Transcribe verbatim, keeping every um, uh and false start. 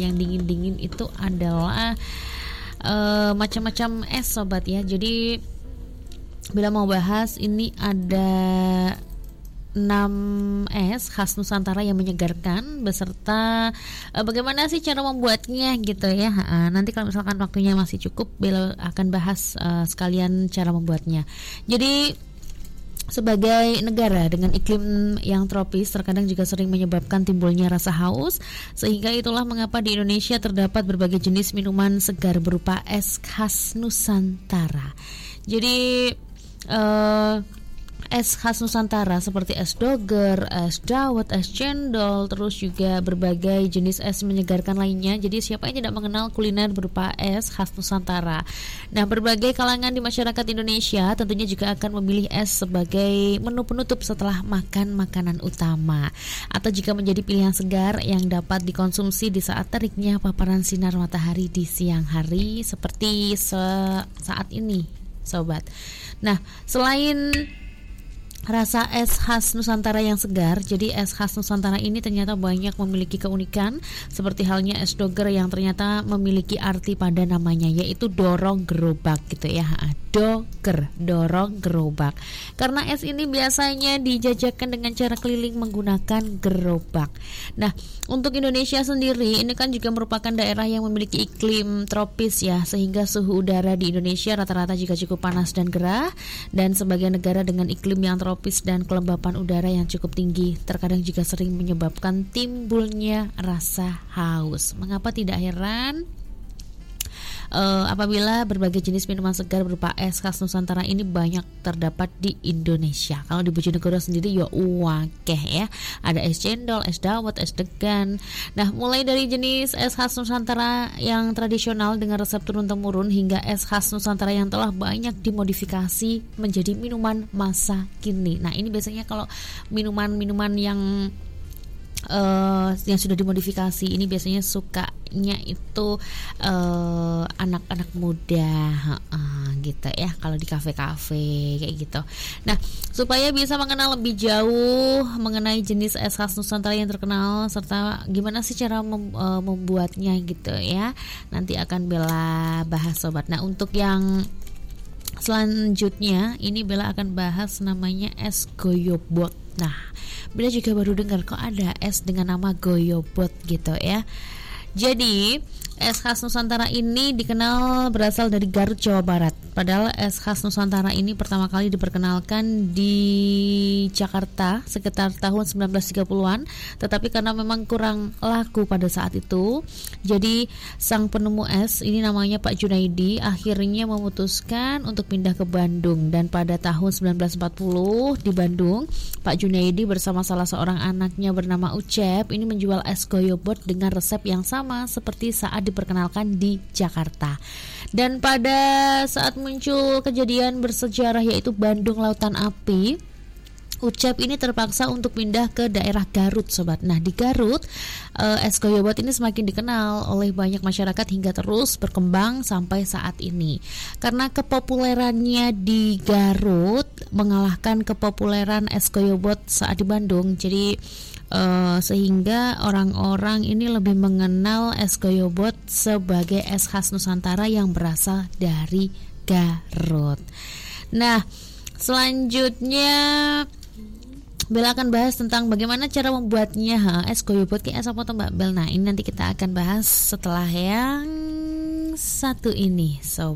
yang dingin-dingin itu adalah uh, macam-macam es sobat ya. Jadi bila mau bahas ini ada enam es khas Nusantara yang menyegarkan beserta uh, bagaimana sih cara membuatnya gitu ya. Uh, nanti kalau misalkan waktunya masih cukup, Bella akan bahas uh, sekalian cara membuatnya. Jadi sebagai negara dengan iklim yang tropis, terkadang juga sering menyebabkan timbulnya rasa haus. Sehingga itulah mengapa di Indonesia terdapat berbagai jenis minuman segar berupa es khas Nusantara. Jadi uh, es khas Nusantara seperti es doger, es dawet, es cendol, terus juga berbagai jenis es menyegarkan lainnya. Jadi siapa yang tidak mengenal kuliner berupa es khas Nusantara. Nah, berbagai kalangan di masyarakat Indonesia tentunya juga akan memilih es sebagai menu penutup setelah makan makanan utama, atau jika menjadi pilihan segar yang dapat dikonsumsi di saat teriknya paparan sinar matahari di siang hari seperti se- saat ini, sobat. Nah, selain rasa es khas Nusantara yang segar, jadi es khas Nusantara ini ternyata banyak memiliki keunikan, seperti halnya es doger yang ternyata memiliki arti pada namanya, yaitu dorong gerobak gitu ya. Doger, dorong gerobak. Karena es ini biasanya dijajakan dengan cara keliling menggunakan gerobak. Nah, untuk Indonesia sendiri ini kan juga merupakan daerah yang memiliki iklim tropis ya, sehingga suhu udara di Indonesia rata-rata juga cukup panas dan gerah. Dan sebagai negara dengan iklim yang tropis dan kelembapan udara yang cukup tinggi, terkadang juga sering menyebabkan timbulnya rasa haus. Mengapa tidak heran Uh, apabila berbagai jenis minuman segar berupa es khas Nusantara ini banyak terdapat di Indonesia. Kalau di Bojonegoro sendiri ya wakeh ya, ada es cendol, es dawet, es degan. Nah, mulai dari jenis es khas Nusantara yang tradisional dengan resep turun-temurun hingga es khas Nusantara yang telah banyak dimodifikasi menjadi minuman masa kini. Nah, ini biasanya kalau minuman-minuman yang Uh, yang sudah dimodifikasi ini biasanya sukanya itu uh, anak-anak muda uh, gitu ya, kalau di kafe-kafe kayak gitu. Nah, supaya bisa mengenal lebih jauh mengenai jenis es khas Nusantara yang terkenal serta gimana sih cara mem, uh, membuatnya gitu ya, nanti akan Bella bahas sobat. Nah, untuk yang selanjutnya ini Bella akan bahas namanya es goyobot. Nah, Bella juga baru dengar kok ada es dengan nama goyobot gitu ya. Jadi es khas Nusantara ini dikenal berasal dari Garut, Jawa Barat. Padahal es khas Nusantara ini pertama kali diperkenalkan di Jakarta sekitar tahun sembilan belas tiga puluhan. Tetapi karena memang kurang laku pada saat itu, jadi sang penemu es ini namanya Pak Junaidi akhirnya memutuskan untuk pindah ke Bandung. Dan pada tahun sembilan belas empat puluh di Bandung, Pak Junaidi bersama salah seorang anaknya bernama Ucep ini menjual es goyobot dengan resep yang sama seperti saat diperkenalkan di Jakarta. Dan pada saat muncul kejadian bersejarah yaitu Bandung Lautan Api, Ucep ini terpaksa untuk pindah ke daerah Garut sobat. Nah, di Garut uh, es goyobot ini semakin dikenal oleh banyak masyarakat hingga terus berkembang sampai saat ini. Karena kepopulerannya di Garut mengalahkan kepopuleran es goyobot saat di Bandung, jadi Uh, sehingga orang-orang ini lebih mengenal es goyobot sebagai es khas Nusantara yang berasal dari Garut. Nah, selanjutnya Bella akan bahas tentang bagaimana cara membuatnya. Ha, es goyobot kayak es apa tuh Mbak Bel? Nah, ini nanti kita akan bahas setelah yang satu ini. So